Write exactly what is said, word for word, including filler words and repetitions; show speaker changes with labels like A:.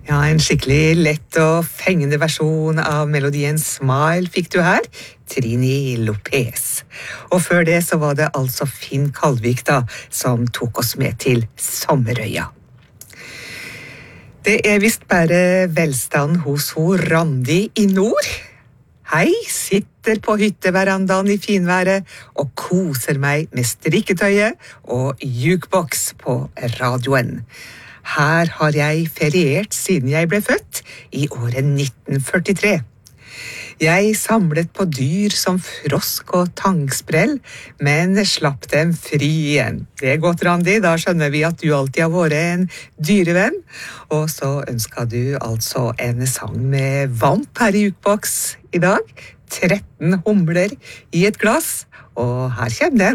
A: Ja, en skikkelig lett og fengende versjon av melodien Smile fikk du her, Trini Lopez. Og før det så var det altså Finn Kalvik da, som tok oss med til Sommerøya. Det er vist bare velstand hos ho Randi i nord. Hei, sitter på hytteverandaen i finværet og koser meg med strikketøyet og jukebox på radioen. Her har jeg feriert siden jeg ble født i året nitten førtitre. Jeg samlet på dyr som frosk og tangsprell, men slapp dem fri igjen. Det er godt, Randi, da skjønner vi at du alltid har vært en dyrevenn. Og så ønsker du altså en sang med vamp her i jukebox i dag. tretten humler i et glass, og her kommer den.